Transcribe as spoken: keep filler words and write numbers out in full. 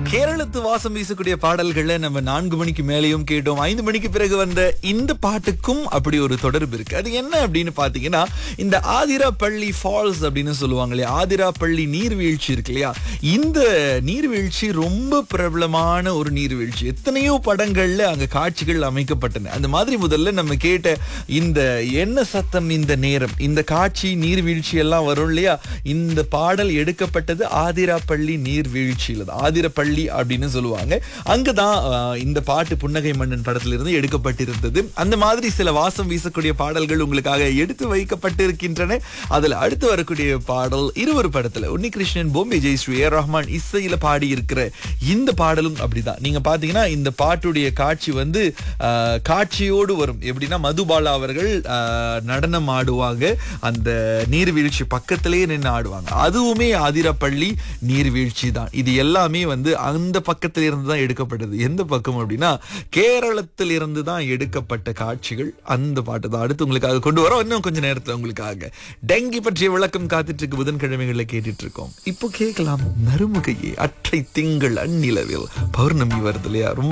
கேரளத்து வாசம் வீசக்கூடிய பாடல்களை நம்ம நான்கு மணிக்கு மேலேயும் கேட்டோம். ஐந்து மணிக்கு பிறகு வந்த இந்த பாட்டுக்கும் அப்படி ஒரு தொடர்பு இருக்கு. அது என்ன அப்படின்னு பாத்தீங்கன்னா, இந்த ஆதிராப்பள்ளி ஃபால்ஸ் அப்படின்னு சொல்லுவாங்க இல்லையா, ஆதிராப்பள்ளி நீர்வீழ்ச்சி இருக்கு இல்லையா, இந்த நீர்வீழ்ச்சி ரொம்ப பிரபலமான ஒரு நீர்வீழ்ச்சி. எத்தனையோ படங்கள்ல அங்க காட்சிகள் அமைக்கப்பட்டன. அந்த மாதிரி முதல்ல நம்ம கேட்ட இந்த என்ன சத்தம் இந்த நேரம், இந்த காட்சி நீர்வீழ்ச்சி எல்லாம் வரும் இல்லையா, இந்த பாடல் எடுக்கப்பட்டது ஆதிராப்பள்ளி நீர்வீழ்ச்சியில தான். ஆதிரப்பள்ளி அப்படின்னு சொல்லுவாங்க. அங்கதான் இந்த பாட்டு புன்னகை மன்னன் படத்திலிருந்து எடுக்கப்பட்டிருந்தது. அந்த மாதிரி சில வாசம் வீசக்கூடிய பாடல்கள் உங்களுக்காக எடுத்து வைக்கப்பட்டிருக்கின்றன. அதுல அடுத்து வரக்கூடிய பாடல் இருவர் படத்துல உன்னிகிருஷ்ணன், பொம்பே ஜெயஸ்ரீ, ஏ ரஹ்மான் இசையில பாடி இருக்கிற இந்த பாடலும் அப்படிதான். நீங்க பாத்தீங்கன்னா இந்த பாட்டுடைய காட்சி வந்து காட்சியோடு வரும். எப்படின்னா மதுபாலா அவர்கள் நடனம் ஆடுவாங்க, அந்த நீர்வீழ்ச்சி பக்கத்திலேயே நின்று ஆடுவாங்க. அதுவுமே ஆதிரப்பள்ளி நீர்வீழ்ச்சி தான். இது எல்லாமே வந்து அந்த பக்கத்தில் இருந்து தான் எடுக்கப்பட்டது. எந்த பக்கம் அப்படின்னா கேரளத்தில் இருந்து தான் எடுக்கப்பட்ட காட்சிகள். அந்த பாட்டு தான் அடுத்து உங்களுக்காக கொண்டு வரோம். இன்னும் கொஞ்ச நேரத்தில் உங்களுக்காக டெங்கி பற்றிய விளக்கம் காத்துட்டு இருக்கு. புதன்கிழமைகளை கேட்டுட்டு இருக்கோம். இப்போ கேட்கலாம் நறுமுகையே அற்றை திங்கள் அந்நிலவில் பௌர்ணமி வருது இல்லையா, ரொம்ப